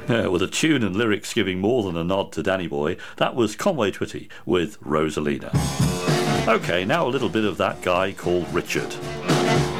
With a tune and lyrics giving more than a nod to Danny Boy, that was Conway Twitty with Rosalina. OK, now a little bit of that guy called Richard.